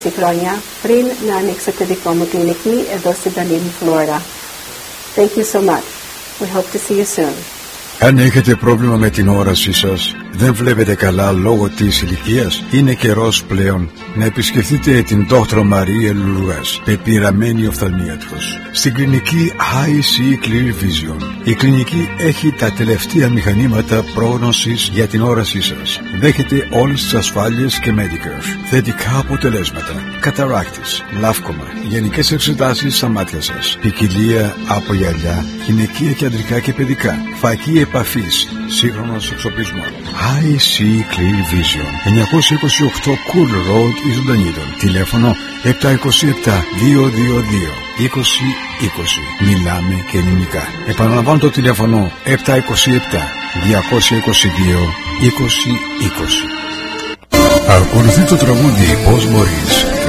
χρόνια πριν να ανοίξω τη δικό μου κλινική εδώ στην Dunedin, Florida. Thank you so much. We hope to see you soon. Αν έχετε πρόβλημα με την όρασή σας, δεν βλέπετε καλά λόγω της ηλικίας, είναι καιρός πλέον να επισκεφτείτε την Δόκτωρο Μαρία Λουλούγας, πεπειραμένη οφθαλμίατρος, στην κλινική IC Clear Vision. Η κλινική έχει τα τελευταία μηχανήματα πρόγνωσης για την όρασή σας. Δέχεται όλες τις ασφάλειες και Medicare. Θετικά αποτελέσματα. Καταράκτης, λάφκομα, γενικές εξετάσεις στα μάτια σας, ποικιλία από γυαλιά, γυναικεία και αντρικά και παιδικά, φακή επαφής, σύγχρονος εξοπλισμός. IC Clear Vision, 928 Cool Road, East Dunedin. Τηλέφωνο 727-222-2020. Μιλάμε και ελληνικά. Επαναλαμβάνω το τηλέφωνο 727-222-2020. Ακολουθεί το τραγούδι «Πώς μπορείς»